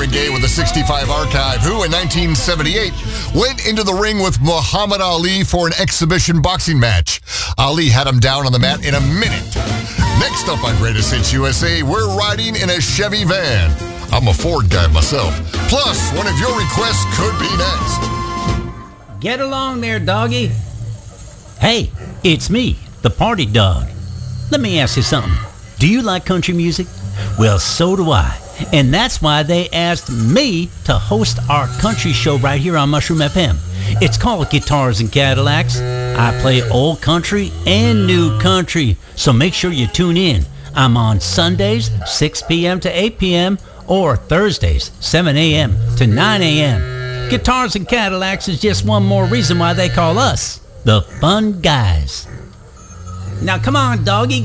Marvin Gaye with the 65 archive, who in 1978 went into the ring with Muhammad Ali for an exhibition boxing match. Ali had him down on the mat in a minute. Next up on Greatest Hits USA, we're riding in a Chevy van. I'm a Ford guy myself. Plus, one of your requests could be next. Get along there, doggy. Hey, it's me, the party dog. Let me ask you something. Do you like country music? Well, so do I. And that's why they asked me to host our country show right here on Mushroom FM. It's called Guitars and Cadillacs. I play old country and new country, so make sure you tune in. I'm on Sundays, 6 p.m. to 8 p.m., or Thursdays, 7 a.m. to 9 a.m. Guitars and Cadillacs is just one more reason why they call us the Fun Guys. Now come on, doggy.